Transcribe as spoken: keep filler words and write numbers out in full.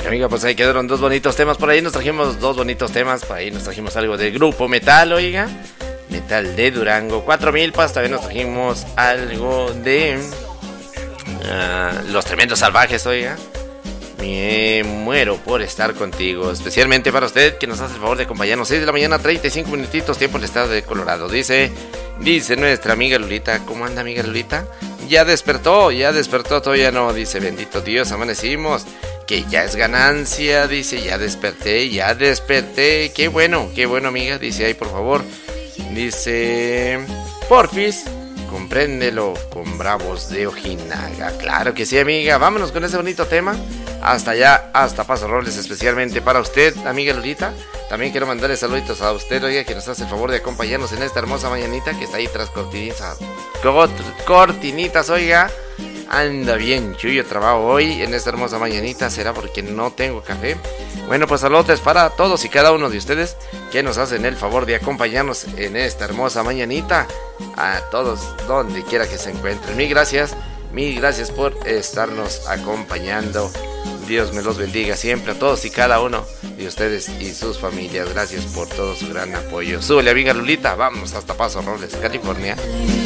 Bueno, amiga, pues ahí quedaron dos bonitos temas. Por ahí nos trajimos dos bonitos temas. Por ahí nos trajimos algo del grupo Metal, oiga. Metal de Durango. Cuatro milpas. También nos trajimos algo de uh, Los Tremendos Salvajes, oiga. Me muero por estar contigo. Especialmente para usted que nos hace el favor de acompañarnos. seis de la mañana, treinta y cinco minutitos, tiempo en el estado de Colorado. Dice, dice nuestra amiga Lulita. ¿Cómo anda, amiga Lulita? Ya despertó, ya despertó, todavía no. Dice, bendito Dios, amanecimos. Que ya es ganancia. Dice, ya desperté, ya desperté. Qué bueno, qué bueno, amiga. Dice, ahí por favor. Dice, porfis, compréndelo con Bravos de Ojinaga. Claro que sí, amiga. Vámonos con ese bonito tema. Hasta allá, hasta Paso Robles, especialmente para usted, amiga Lolita. También quiero mandarle saluditos a usted, oiga, que nos hace el favor de acompañarnos en esta hermosa mañanita que está ahí tras cortinitas. Cortinitas, oiga. Anda bien chuyo trabajo hoy en esta hermosa mañanita. ¿Será porque no tengo café? Bueno, pues saludos para todos y cada uno de ustedes que nos hacen el favor de acompañarnos en esta hermosa mañanita. A todos, donde quiera que se encuentren. Mil gracias, mil gracias por estarnos acompañando. Dios me los bendiga siempre a todos y cada uno de ustedes y sus familias. Gracias por todo su gran apoyo. Súbele, amiga Lulita. Vamos hasta Paso Robles, California.